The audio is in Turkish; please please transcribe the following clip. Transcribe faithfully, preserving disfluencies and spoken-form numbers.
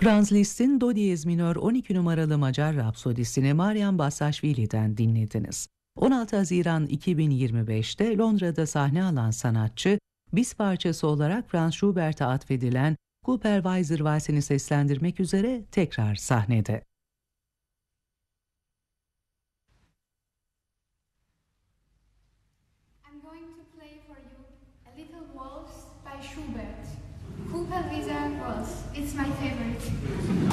Franz Liszt'in Do diyez minör on iki numaralı Macar Rapsodisini Marian Bassaşvili'den dinlediniz. on altı Haziran iki bin yirmi beşte Londra'da sahne alan sanatçı, bis parçası olarak Franz Schubert'e atfedilen Cooperweiser Valsi'ni seslendirmek üzere tekrar sahnede. I'm going to play for you a little waltz by Schubert. Cooperweiser Waltz. It's my favorite.